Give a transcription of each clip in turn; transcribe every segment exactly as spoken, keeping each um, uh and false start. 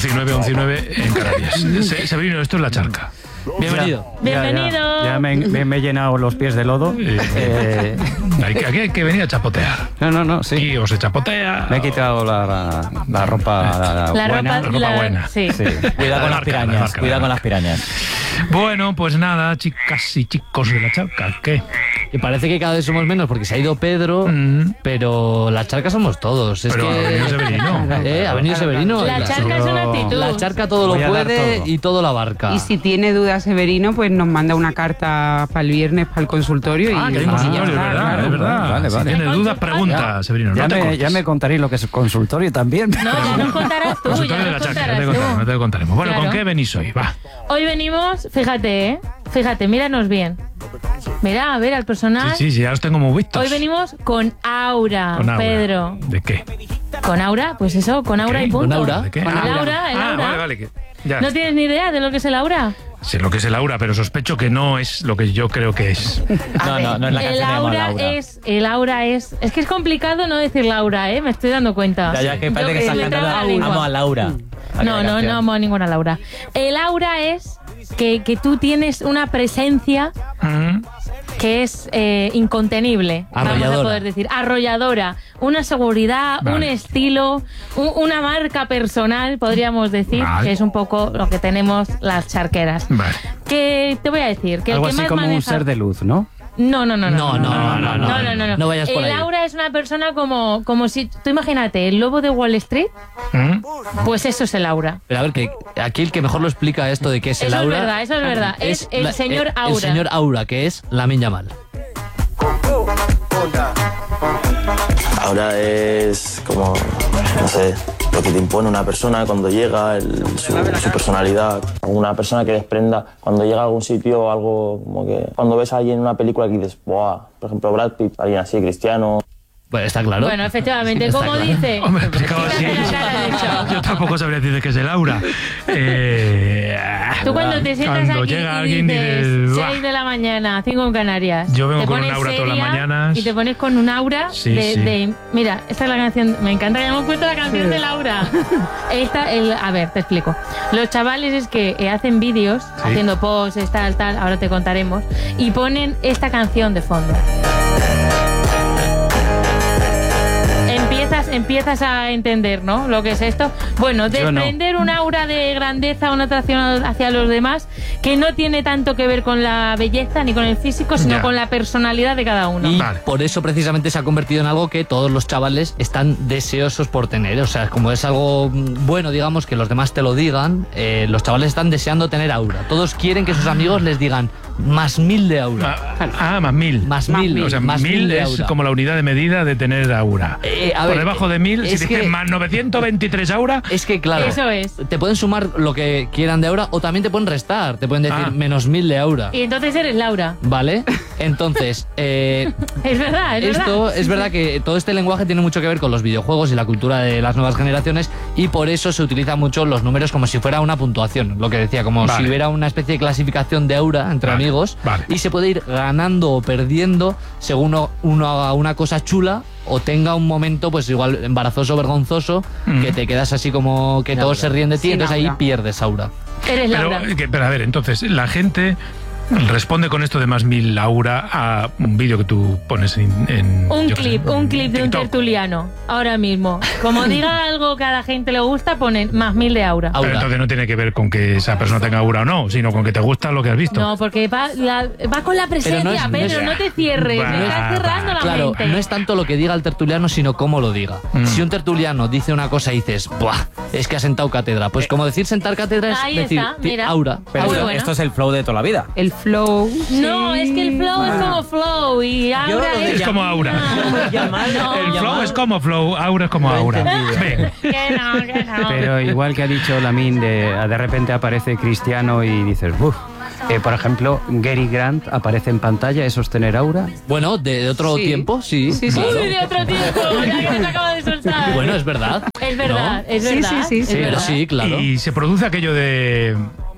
doce y nueve, once y nueve en Canarias. Se, Severino, esto es La Charca. Bienvenido. Ya, Bienvenido. Ya, ya me, me, me he llenado los pies de lodo. Eh, hay que, aquí hay que venir a chapotear. No, no, no, sí. Aquí o se chapotea. Me he quitado la, la, la ropa la, La buena. ropa, ropa la- buena. Sí. Sí. Cuidado con las Marca, pirañas, marca, cuidado con marca. las pirañas. Bueno, pues nada, chicas y chicos de La Charca, ¿qué? Y parece que cada vez somos menos porque se ha ido Pedro, Mm. pero la charca somos todos. Es Pero que... ha venido Severino. Eh, ha venido Severino. La charca es una actitud. La charca todo lo Voy a dar puede todo. y todo lo abarca. Y si tiene dudas Severino, pues nos manda una carta para el viernes para el consultorio. Ah, y que hay y ya consultorio, es está, verdad, claro. es verdad. Vale, Si vale. tienes dudas, pregunta, Severino. Ya, No te me, cortes. ya me contaréis lo que es consultorio también. No, ya nos contarás tú. Consultorio ya de nos La Charca, ya contarás te tú. contaremos, ya te contaremos. Bueno, ¿con Claro. qué venís hoy? Va. Hoy venimos, fíjate, ¿eh? Fíjate, míranos bien. Mira, a ver al personaje. Sí, sí, sí, ya los tengo muy vistos. Hoy venimos con aura, Con Aura. Pedro. ¿De qué? Con aura, pues eso, con aura ¿Qué? y punto. Con aura. ¿De qué? Con Ah, el aura, el ah, aura. vale, vale. Que ya. ¿No tienes ni idea de lo que es el aura? Sé lo que es el aura, pero sospecho que no es lo que yo creo que es. A No, ver, no, no es la el canción de aura, Laura. es el aura es es que es complicado no decir Laura, eh, me estoy dando cuenta. Ya, ya, que parece Yo que estás le trabo cantando la lengua. Amo a Laura. No, no, no amo a ninguna Laura. El aura es que, que tú tienes una presencia Mm. que es eh, incontenible, vamos a Arrolladora. poder decir, arrolladora, una seguridad, Vale. un estilo, un- una marca personal, podríamos decir, Vale. que es un poco lo que tenemos las charqueras. Vale. Que te voy a decir, que Algo el que así más como un maneja... ser de luz, ¿no? No, no, no, No, no. no, no, no, no, no, no, no. No vayas por el ahí. aura es una persona como, como si... Tú imagínate, el lobo de Wall Street, Mm. pues eso es el aura. Pero a ver, que aquí el que mejor lo explica esto de qué es el Eso es aura. verdad, eso es verdad. Es el la- señor el- Aura. El señor Aura, que es Lamine Yamal. Ahora es como, no sé, lo que te impone una persona cuando llega, el- su, su personalidad. Una persona que desprenda cuando llega a algún sitio, algo como que cuando ves a alguien en una película que dices, ¡buah! Por ejemplo, Brad Pitt, alguien así, Cristiano. Bueno, está claro. Bueno, efectivamente, Está como claro. dice... Hombre, explicado así. Fíjate la cara, de hecho. Yo tampoco sabría decir que es el aura. Eh, Tú cuando te sientas cuando aquí llega y alguien dices dices, "Buah". seis de la mañana, cinco en Canarias. Yo vengo te con un pones aura todas las seria mañanas. Y te pones con un aura Sí, de, sí. de- Mira, esta es la canción... Me encanta que hemos puesto la canción de Laura. Esta, el, a ver, te explico. Los chavales es que eh, hacen vídeos, haciendo posts, tal, tal, ahora te contaremos, y ponen esta canción de fondo. Empiezas, empiezas a entender, ¿no? Lo que es esto. Bueno, Yo no. desprender un aura de grandeza, una atracción hacia los demás, que no tiene tanto que ver con la belleza ni con el físico, sino Ya. con la personalidad de cada uno. Y Vale. por eso precisamente se ha convertido en algo que todos los chavales están deseosos por tener. O sea, como es algo mm, bueno, digamos, que los demás te lo digan, eh, los chavales están deseando tener aura. Todos quieren que sus amigos les digan más mil de aura. Ah, ah, más mil. Más Más mil, mil. O sea, más mil, mil de es aura. como la unidad de medida de tener aura. Eh, a Por ver, debajo de mil, si es te que- dicen más novecientos veintitrés aura, Es que, claro, Eso es. te pueden sumar lo que quieran de aura o también te pueden restar. Te pueden decir Ah. menos mil de aura. Y entonces eres Laura. ¿Vale? Entonces, eh, Es verdad, es esto verdad. es verdad que todo este lenguaje tiene mucho que ver con los videojuegos y la cultura de las nuevas generaciones y por eso se utilizan mucho los números como si fuera una puntuación. Lo que decía, como Vale. si hubiera una especie de clasificación de aura entre Vale, amigos vale. y se puede ir ganando o perdiendo según uno, uno haga una cosa chula o tenga un momento pues igual embarazoso, vergonzoso, Mm. que te quedas así como que todos se ríen de ti, Sin entonces ahí aura. pierdes aura. Eres pero, Laura. eh, que- pero a ver, entonces, la gente responde con esto de más mil aura a un vídeo que tú pones en. en, Un yo qué sé, clip, un en clip de un TikTok. tertuliano, ahora mismo. Como diga algo que a la gente le gusta, ponen más mil de aura. Aura. Pero entonces no tiene que ver con que esa persona tenga aura o no, sino con que te gusta lo que has visto. No, porque va, la- va con la presencia, no es- no Pedro, es- no, te cierres, Va, me estás va, cerrando la Claro, mente. no es tanto lo que diga el tertuliano, sino cómo lo diga. Mm. Si un tertuliano dice una cosa y dices, ¡buah! Es que ha sentado cátedra. Pues como decir sentar cátedra es Ahí decir está, ti- mira. aura. Pero Muy esto, bueno. esto es el flow de toda la vida. El flow. No, es que el flow es como flow y aura lo de es... Es como aura. No, El flow no. es como flow, aura es como aura. Ven. Que no, que no. Pero igual que ha dicho Lamine, de, de repente aparece Cristiano y dices, uff. Eh, por ejemplo, Gary Grant aparece en pantalla, ¿eso es tener aura? Bueno, de, de otro Sí. tiempo, sí. Sí, sí. claro. Uy, de otro tiempo, ya que se acaba de soltar. Bueno, es verdad. Es verdad, ¿No? es Sí, verdad. sí, sí, es sí. Pero verdad. sí, claro. Y se produce aquello de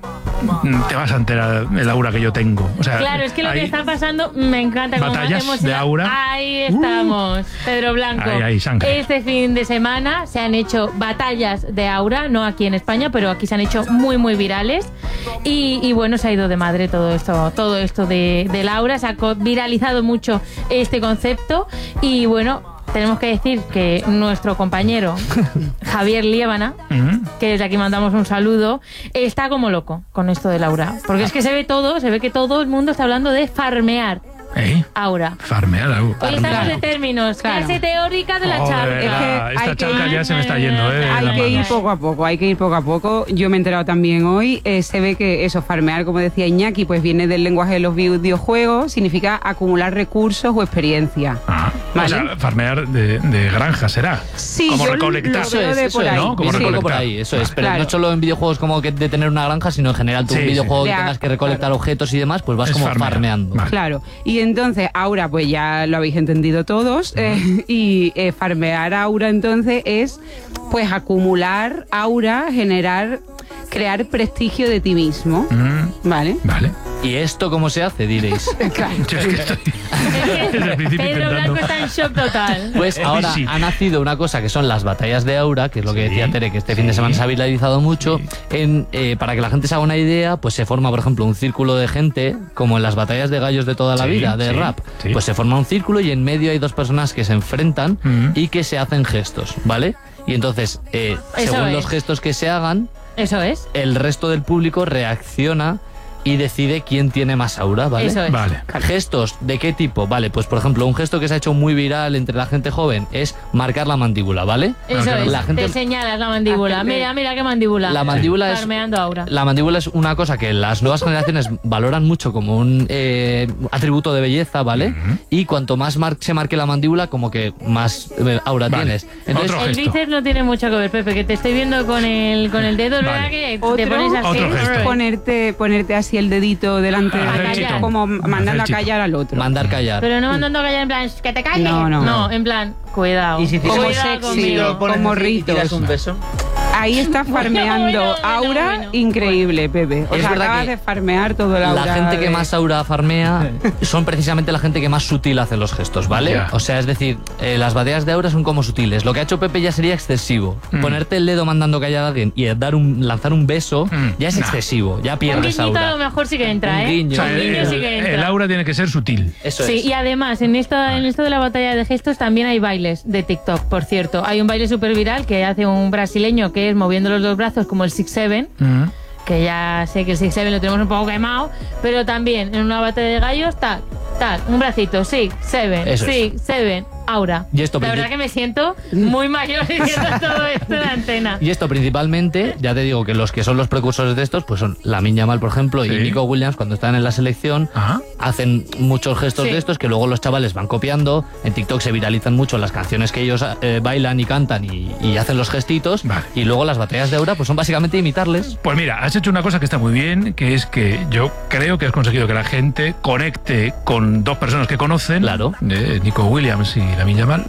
te vas a enterar el aura que yo tengo. O sea, Claro, es que lo ahí- que está pasando me encanta. Como Batallas hemos de ido- aura. Ahí estamos, Pedro Blanco. Ahí, ahí, sangre. Este fin de semana se han hecho batallas de aura, no aquí en España, pero aquí se han hecho muy, muy virales. Y, y bueno, se ha ido de madre todo esto, todo esto de, del aura. Se ha co- viralizado mucho este concepto. Y bueno, tenemos que decir que nuestro compañero Javier Liébana, Ujú. que desde aquí mandamos un saludo, está como loco con esto del aura. Porque es que se ve todo, se ve que todo el mundo está hablando de farmear ¿Eh? aura. Farmear aura. Hoy estamos Claro. de términos, Claro. clase teórica de la Oh, de charla. verdad, Es que esta hay que charla ir- ya se me está yendo, ¿eh? de Hay la Hay que mano. ir poco a poco, hay que ir poco a poco. Yo me he enterado también hoy, eh, se ve que eso, farmear, como decía Iñaki, pues viene del lenguaje de los videojuegos, significa acumular recursos o experiencia. Ah, ¿Vale? O sea, farmear de, de granja será. Sí, como yo recolectar. lo veo de eso por es, ahí. ¿no? Como Viene un poco por recolectar. ahí, eso es. Pero Claro. no solo en videojuegos como que de tener una granja, sino en general tú Sí, un sí. videojuego que De a- tengas que recolectar objetos y demás, pues vas Es como farmear. farmeando. Vale. Claro, y entonces aura, pues ya lo habéis entendido todos, eh, y eh, farmear aura entonces es pues acumular aura, generar, crear prestigio de ti mismo, Mm, ¿vale? vale. ¿Y esto cómo se hace, diréis? Claro. Yo es que estoy desde el principio Pedro intentando. Blanco está en shock total. Pues Eh, ahora sí. ha nacido una cosa que son las batallas de aura, que es lo que Sí, decía Tere, que este fin de sí. semana se ha viralizado mucho. En, eh, para que la gente se haga una idea, pues se forma, por ejemplo, un círculo de gente, como en las batallas de gallos de toda la Sí, vida, de sí, rap. sí. Pues se forma un círculo y en medio hay dos personas que se enfrentan Mm. y que se hacen gestos, ¿vale? Y entonces, eh, Eso según es. los gestos que se hagan, Eso es. el resto del público reacciona y decide quién tiene más aura, ¿vale? Eso es. Vale. ¿Gestos de qué tipo? Vale, pues por ejemplo, un gesto que se ha hecho muy viral entre la gente joven es marcar la mandíbula, ¿vale? Eso claro. es. La gente- Te señalas la mandíbula. Hacerle- Mira, mira qué mandíbula. La mandíbula es Farmeando aura. la mandíbula es una cosa que las nuevas generaciones valoran mucho como un eh, atributo de belleza, ¿vale? Y cuanto más mar- se marque la mandíbula, como que más eh, aura Vale. tienes. Entonces, Otro El gesto. bíceps no tiene mucho que ver, Pepe, que te estoy viendo con el, con el dedo, Vale. ¿verdad? Que te Otro- pones así. Otro gesto. Ponerte, ponerte así el dedito delante Hacer de la chito. como mandando Hacer a chito. callar al otro. mandar callar. Pero no mandando a callar en plan, que te calles. No, no. No, en plan, cuidado. Y si te- Como Cuidado sexy, conmigo. pones como así y ritos. tiras un beso. Ahí estás farmeando bueno, bueno, aura bueno. increíble, Pepe. O Es sea, verdad acabas que de farmear todo el aura. La gente que de- más aura farmea son precisamente la gente que más sutil hace los gestos, ¿vale? Ya. O sea, es decir, eh, las batallas de aura son como sutiles. Lo que ha hecho Pepe ya sería excesivo. Mm. Ponerte el dedo mandando callar a alguien y dar un, lanzar un beso Mm. ya es Nah. excesivo, ya Un pierdes guiñito a lo aura. mejor sí que entra, Un ¿eh? guiño. O sea, Un guiño el, sí que entra. el aura tiene que ser sutil. Eso Sí, es. y además en esto, en esto de la batalla de gestos también hay bailes de TikTok, por cierto. Hay un baile súper viral que hace un brasileño que es moviendo los dos brazos como el Six Seven, Mm. que ya sé que el Six Seven lo tenemos un poco quemado, pero también en una batalla de gallos, tal, tal, un bracito, Six Seven, Eso es. Six Seven, aura. Y esto la princip- verdad que me siento muy mayor diciendo todo esto en la antena. Y esto principalmente, ya te digo que los que son los precursores de estos, pues son Lamine Yamal, por ejemplo, Sí. y Nico Williams, cuando están en la selección, Ajá. hacen muchos gestos Sí. de estos que luego los chavales van copiando. En TikTok se viralizan mucho las canciones que ellos eh, bailan y cantan y, y hacen los gestitos. Vale. Y luego las batallas de aura, pues son básicamente imitarles. Pues mira, has hecho una cosa que está muy bien, que es que yo creo que has conseguido que la gente conecte con dos personas que conocen, Claro. eh, Nico Williams y Lamine Yamal,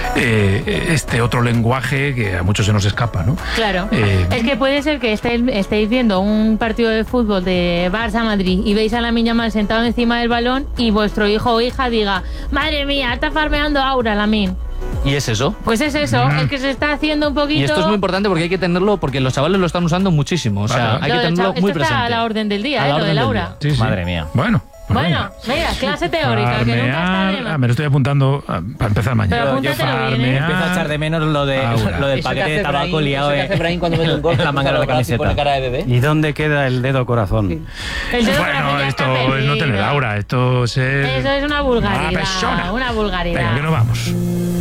eh, este otro lenguaje que a muchos se nos escapa, ¿no? Claro. Eh, Es que puede ser que estéis, estéis viendo un partido de fútbol de Barça-Madrid y veis a la niña mal sentado encima del balón y vuestro hijo o hija diga, madre mía, está farmeando aura, Lamin. Y es eso. Pues es eso, es que se está haciendo un poquito... Y esto es muy importante porque hay que tenerlo, porque los chavales lo están usando muchísimo. O sea, Vale, vale. hay Lo que del tenerlo cha- muy esto está presente. a la orden del día, A ¿eh? la Lo orden del del aura. día. sí, sí. Madre mía. Bueno. pues Bueno, venga. mira, clase teórica, que nunca está de Farmear, más. ah, me lo estoy apuntando ah, para empezar mañana. Pero Yo apúntatelo bien, ¿eh? farmear- Empiezo a echar de menos lo, de, Aura. lo del Eso que paquete de hace tabaco Brahim, liado eso que en, hace Brahim cuando mete un gol, en la manga de la y pone camiseta. cara de bebé. ¿Y dónde queda el dedo corazón? El dedo Bueno, corazón ya esto está es no perdido. tener aura, esto es ser... Eso es una vulgaridad, Mala persona. una vulgaridad. Venga, que no vamos.